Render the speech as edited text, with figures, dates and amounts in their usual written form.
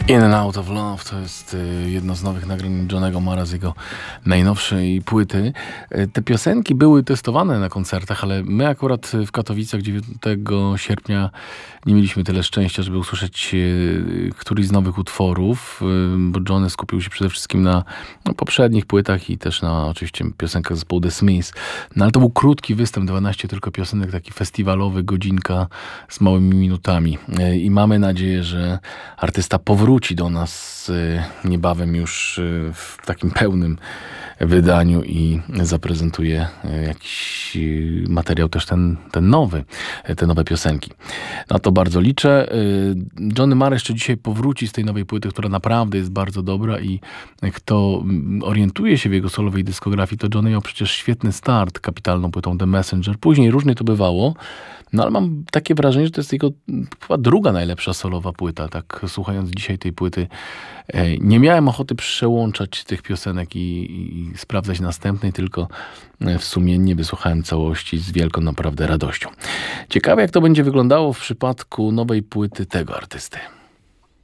In and Out of Love to jest jedno z nowych nagrań Johnnego Marra z jego najnowszej płyty. Te piosenki były testowane na koncertach, ale my akurat w Katowicach 9 sierpnia nie mieliśmy tyle szczęścia, żeby usłyszeć któryś z nowych utworów, bo Johnny skupił się przede wszystkim na poprzednich płytach i też na oczywiście piosenkach zespołu The Smiths. No ale to był krótki występ, 12 tylko piosenek, taki festiwalowy, godzinka z małymi minutami. I mamy nadzieję, że artysta powróci do nas niebawem już w takim pełnym wydaniu i zaprezentuje jakiś materiał też ten nowy, te nowe piosenki. Na to bardzo liczę. Johnny Marr jeszcze dzisiaj powróci z tej nowej płyty, która naprawdę jest bardzo dobra i kto orientuje się w jego solowej dyskografii, to Johnny miał przecież świetny start kapitalną płytą The Messenger. Później różnie to bywało, no ale mam takie wrażenie, że to jest jego chyba druga najlepsza solowa płyta. Tak słuchając dzisiaj tej płyty, nie miałem ochoty przełączać tych piosenek i sprawdzać następnej, tylko sumiennie wysłuchałem całości z wielką naprawdę radością. Ciekawe, jak to będzie wyglądało w przypadku nowej płyty tego artysty.